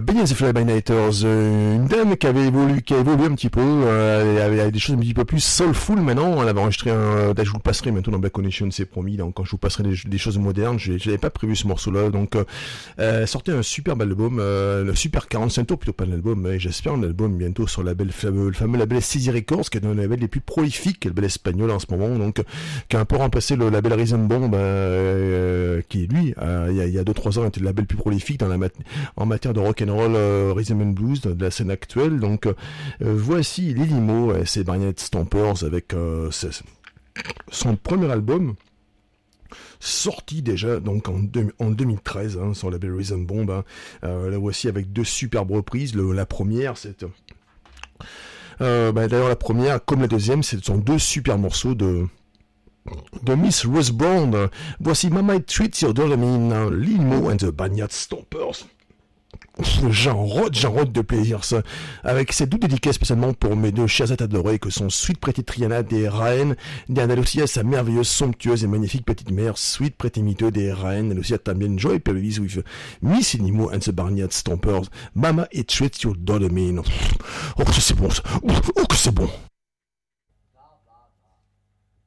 Benny and the Flyby-Nighters, une dame qui a évolué un petit peu, avec des choses un petit peu plus soulful maintenant. Elle avait enregistré je vous le passerai bientôt dans Black Connection, c'est promis. Donc quand je vous passerai des choses modernes, j'avais pas prévu ce morceau-là. Donc sortait un superbe album, le Super 45 tours, plutôt pas un album, mais j'espère un album bientôt sur le fameux label CZ Records, qui est un des labels les plus prolifiques, le label espagnol en ce moment, donc qui a un peu remplacé le label Rhythm Bomb, qui lui, il y a 2-3 ans, était le label le plus prolifique en matière de rock'n'roll, rhythm and blues de la scène actuelle. Donc voici les Limo, c'est Barnett Stompers avec son premier album sorti déjà donc en 2013 sur le label Rhythm Bomb. Là voici avec 2 superbes reprises. La première, c'est d'ailleurs la première comme la deuxième, ce sont 2 super morceaux de Miss Rose Brown. Voici Mama It Treats Your Dolomine, Lil Mo and the Barnyard Stompers. J'en rôde de plaisir, ça. Avec ces 2 dédicaces spécialement pour mes 2 chers adorés que sont Sweet Pretty Triana des Raen, Diana Lucia, sa merveilleuse, somptueuse et magnifique petite mère, Sweet Pretty Miteux des Raen, Lucia también Joy Pelvis with Miss Nimo and the Barnyard Stompers, Mama It Treats Your Dolomine. Oh que c'est bon ça, oh que c'est bon.